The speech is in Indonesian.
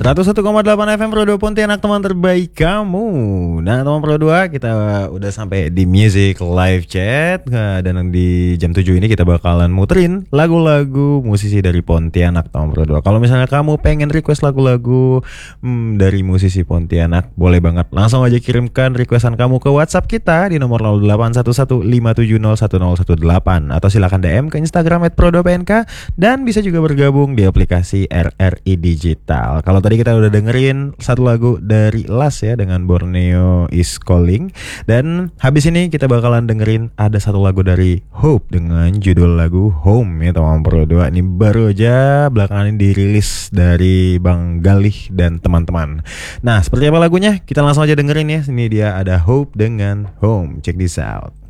101,8 FM Pro 2 Pontianak, teman terbaik kamu. Nah teman Pro 2, kita udah sampai di Music Live Chat. Dan di jam 7 ini kita bakalan muterin lagu-lagu musisi dari Pontianak, teman Pro 2. Kalau misalnya kamu pengen request lagu-lagu dari musisi Pontianak, boleh banget langsung aja kirimkan requestan kamu ke WhatsApp kita di nomor 081157011018. Atau silakan DM ke Instagram @pro2pnk. Dan bisa juga bergabung di aplikasi RRI Digital. Kalau tadi kita udah dengerin satu lagu dari Las ya dengan Borneo Is Calling. Dan habis ini kita bakalan dengerin ada satu lagu dari Hope dengan judul lagu Home ya teman Pro 2. Ini baru aja belakangan ini dirilis dari Bang Galih dan teman-teman. Nah seperti apa lagunya? Kita langsung aja dengerin ya. Ini dia ada Hope dengan Home. Check this out.